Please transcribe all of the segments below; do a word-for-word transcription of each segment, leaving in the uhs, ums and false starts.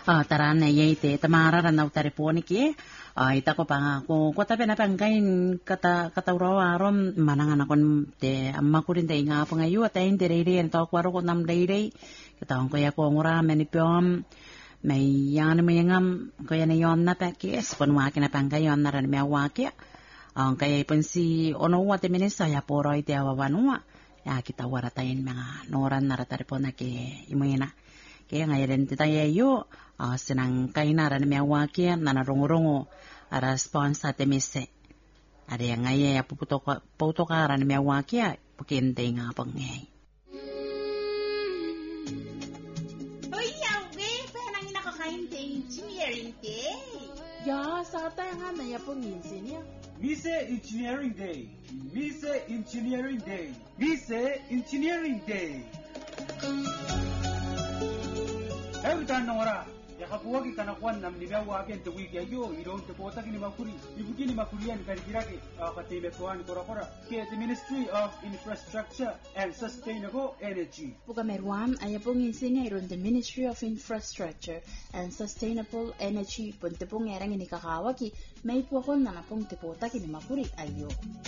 Ah, tarana yai te tamara rana utare poni ki. Ah, ita ko pa ko ko tape na pangkain kata kata urawa arom manangan akon te amma kurin te nga pa ngayu at ain dere dere en to kwaro ko nam dere kita ko ya ko ngura meni piom may yan may ngam ko yan yon na pa ki es pon wa kina pangkay yon na ran me wa ki ang kaya ipon si ono wa te minisa ya poro ite awawanua ya kita waratain mga noran naratari po na ki imuyina kaya ngayon din tayo yo uh, sinang kainaran may awaki na narungo-rungo ara sponsor te mise ada yang ngayon ya puputokaran may awaki ya pukinte nga pang ngay Uy, yawe, parang nakakain te engineering day ya sa tayo nga na yapong insin ya Mise Engineering Day Mise Engineering Day Mise Engineering Day Every time nora, yakakuwa ki kanakuan nam nimewa wake nte wiki ayo, ilo nte kota kini makuri, ibukini makurian karikirake, katime kuan kora kora, ke the Ministry of Infrastructure and Sustainable Energy. Puka meruam ayapong insinya iron the Ministry of Infrastructure and Sustainable Energy punte pong erang ini kakawaki, may puakon na napong tepota kini makuri ayo.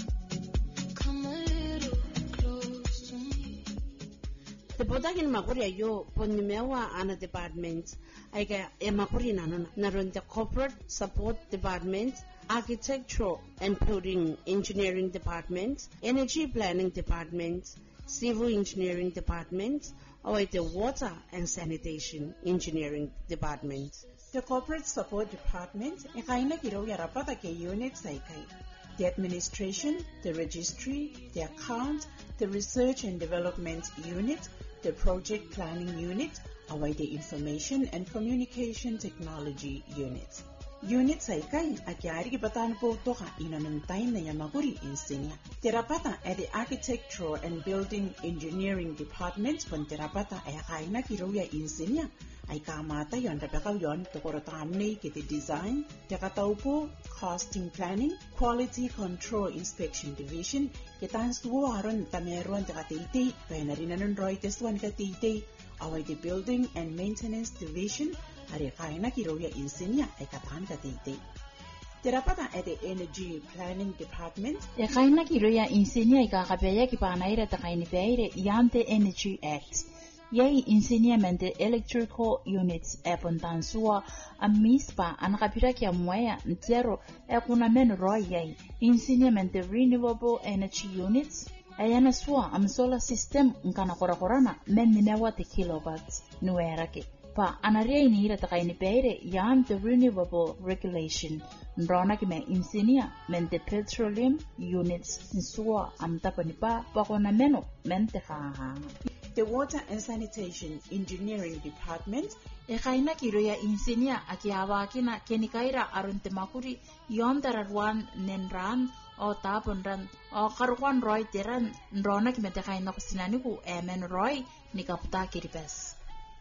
Tepota kini makuri ayo ponimewa ana department ay kaya e makuri na naron the Corporate Support Department, Architectural and Building Engineering Department, Energy Planning Department, Civil Engineering Department, or the Water and Sanitation Engineering Department. The Corporate Support Department e kaina kiro yarapata ke units ay kay the Administration, the Registry, the Account, the Research and Development Unit, the Project Planning Unit, or the Information and Communication Technology Unit. Unit sa ikay akyari kibatan po to ka inanantay na yamaguri insinya. Terapata at the Architectural and Building Engineering Department pon terapata ay akay na kiruya insinya ay kamata yon rapakaw yon tukorotamne kiti design, tekataw po costing planning, quality control inspection division, kitan suwaron tameron tekatiti, kaya na rin nanon roy teswan katiti, away the building and maintenance division, ari kaya na kiruya insinya ay katan katiti. Terapata at the Energy Planning Department. E kaya na kiruya insinya ay kakapaya kipanaira takay ni Peire Yante Energy Act. Yay insegnamento electrical units e pontansua a mispa anakapira kia mwaya zero e kuna men roy yay insegnamento renewable energy units e yana sua am solar system nkana korakorana men nimewa te kilowatts nuerake pa anaria inira takaini peire yan the renewable regulation ndrona kime insignia mente petroleum units nsua am tapanipa pakona meno mente haha. The Water and Sanitation Engineering Department e kaina kiroya insignia akiawa kina kenikaira arunte makuri yomdararwan nenran o taponran o karwan roy teran ndrona kime te kaina kusinaniku emen roy nikapta kiripes.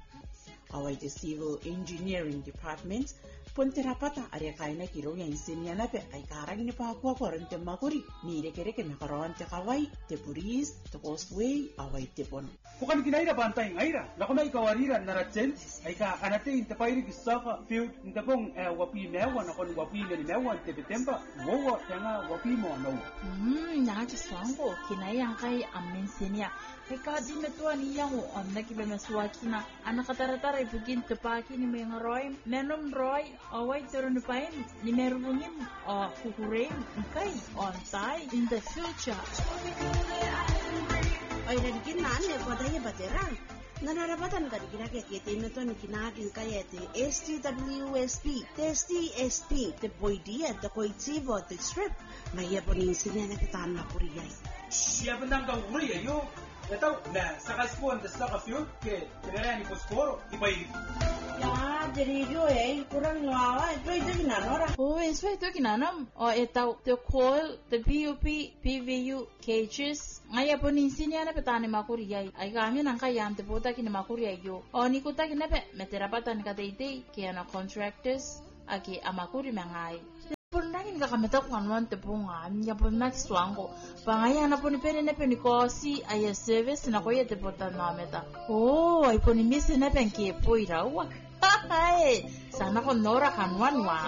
Away the Civil Engineering Department ponterapata are kaina kiroya insignia na pe ay karang ni papua korante makuri ni rekere ke nakaroan te kawai te puris te causeway away te pon. Kukan kinaira bantay ngaira, lakuna ikawarira naratsen, ay ka anate intapayri kisaka field intapong wapi mewa na kon wapi ni mewa te betemba, wowa tanga wapi mo no. Hmm, nakakiswango kinayang kay amensinia. Ika di metua niya ho on nakibe meswakina anakataratara ibugin tepaki ni mga roy menom roy away turun pain ni merungim o kukurein kay on tai in the future. Ay nagiging naan eh padaya bateran. Nanarapatan ka rin kinakikita ito ni kinaking kayete S T W S P, S T S P, te poidia, te koitivo, te strip. Maya po ni sinya nakitaan na kuriyay. Siya ba nang kawuri ayo? Ito, na sakaspuan da saka field ke pinarani posporo ibay. Ya, jadi yo eh kurang ngawa itu itu kinanora. Oh, eso itu kinanam. O ito the coil, the P U P, P V U cages. Ngaya po ni sinya na petani makuriyay. Ay kami nang kayam te pota kini makuriyay yo. O ni kuta kinape meterapatan kateite kaya na contractors aki amakuri mangay. Pernahkin ka kami tak kanuan tepungan, ya pernah suangko. Pangaya na po ni pere na po ni kosi ay service na ko ya tepotan na meta. Oh, ay po ni misi na po ang kipo irawa. Ay, sana ko nora kanwan wa